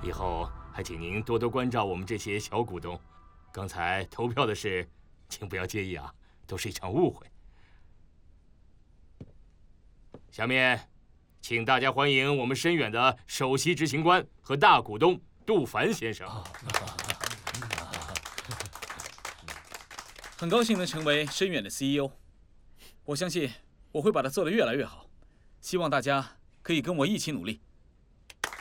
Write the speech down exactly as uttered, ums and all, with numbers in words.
以后还请您多多关照我们这些小股东。刚才投票的事，请不要介意啊，都是一场误会。下面，请大家欢迎我们深远的首席执行官和大股东杜凡先生。 很高兴能成为深远的 C E O， 我相信我会把它做得越来越好。希望大家可以跟我一起努力。